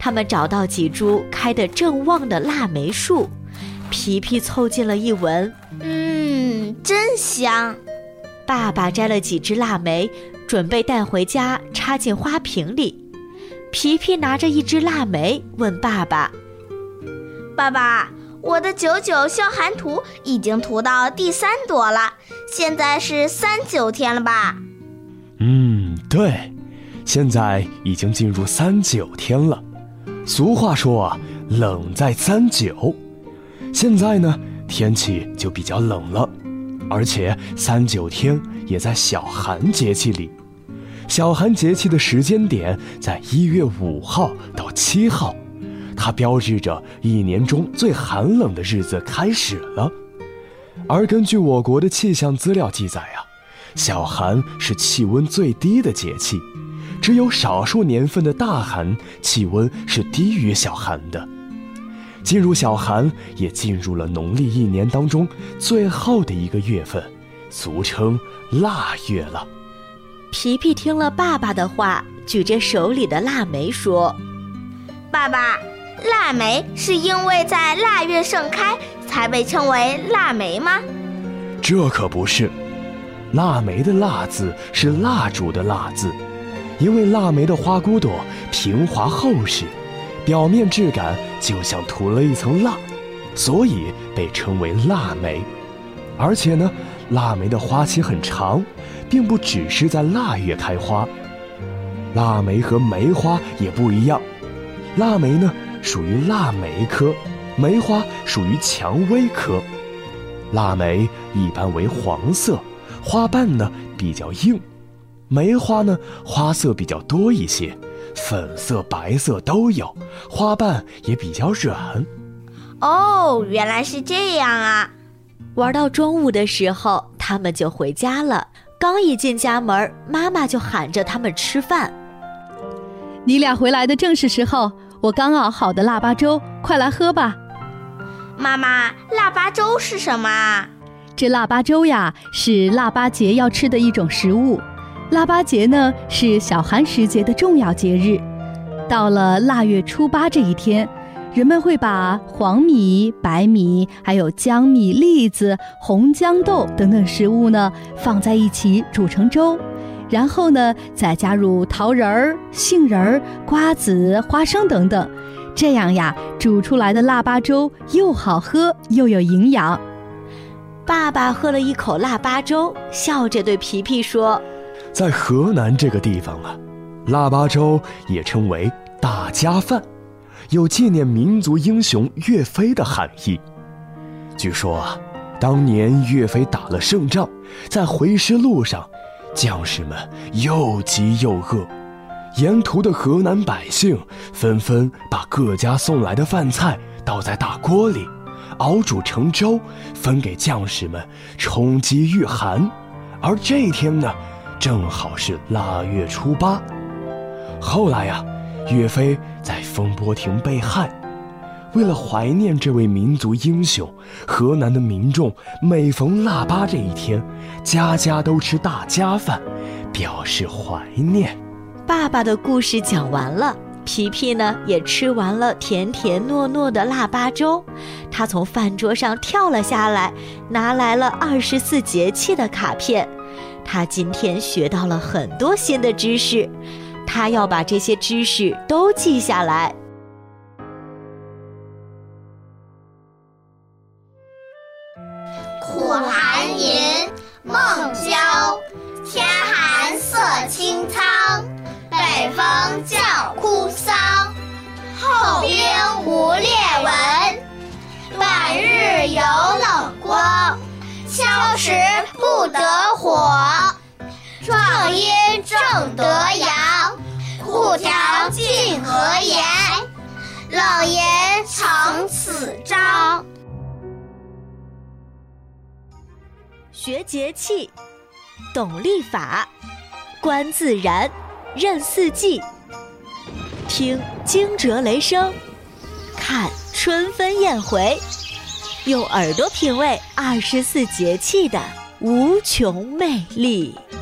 他们找到几株开得正旺的腊梅树，皮皮凑近了一闻， 真香。 爸爸摘了几只腊梅，准备带回家插进花瓶里。皮皮拿着一只腊梅问爸爸： 爸爸，我的99消寒图已经涂到第3朵了，现在是39天了吧？ 对，现在已经进入39天了。俗话说啊，冷在39。现在呢，天气就比较冷了，而且39天也在小寒节气里。小寒节气的时间点在1月5号到7号，它标志着一年中最寒冷的日子开始了。而根据我国的气象资料记载啊，小寒是气温最低的节气，只有少数年份的大寒气温是低于小寒的。进入小寒，也进入了农历一年当中最后的一个月份，俗称腊月了。 皮皮听了爸爸的话，举着手里的腊梅说： 爸爸，腊梅是因为在腊月盛开才被称为腊梅吗？ 这可不是，腊梅的腊字是蜡烛的蜡字，因为腊梅的花骨朵平滑厚实，表面质感就像涂了一层蜡，所以被称为腊梅。而且呢，腊梅的花期很长，并不只是在腊月开花。腊梅和梅花也不一样，腊梅呢属于腊梅科，梅花属于蔷薇科。腊梅一般为黄色，花瓣呢比较硬，梅花呢花色比较多一些，粉色白色都有，花瓣也比较软。 原来是这样啊。 玩到中午的时候，他们就回家了。刚一进家门，妈妈就喊着他们吃饭。 你俩回来的正是时候，我刚熬好的腊八粥，快来喝吧。 妈妈，腊八粥是什么啊？ 这腊八粥呀，是腊八节要吃的一种食物。腊八节呢，是小寒时节的重要节日。到了腊月初8这一天，人们会把黄米、白米还有江米、栗子、红豇豆等等食物呢放在一起煮成粥，然后呢再加入桃仁儿、杏仁儿、瓜子、花生等等，这样呀煮出来的腊八粥又好喝又有营养。 爸爸喝了一口腊八粥，笑着对皮皮说： 在河南这个地方啊，腊八粥也称为大家饭，有纪念民族英雄岳飞的含义。据说啊，当年岳飞打了胜仗，在回师路上，将士们又饥又饿，沿途的河南百姓纷纷把各家送来的饭菜倒在大锅里，熬煮成粥，分给将士们充饥御寒。而这一天呢，正好是腊月初8。后来呀，岳飞在风波亭被害，为了怀念这位民族英雄，河南的民众每逢腊八这一天，家家都吃大家饭，表示怀念。 爸爸的故事讲完了，皮皮呢也吃完了甜甜糯糯的腊八粥，他从饭桌上跳了下来，拿来了24节气的卡片。他今天学到了很多新的知识，他要把这些知识都记下来。 苦寒吟，孟郊。天寒色清苍，北风叫哭丧。后兵无列文，半日有冷光。敲石不得火，壮阴正得阳。裤条尽何言，冷言成此章。 学节气，懂历法，观自然，认四季，听惊蛰雷声，看春分燕回，用耳朵品味24节气的无穷魅力。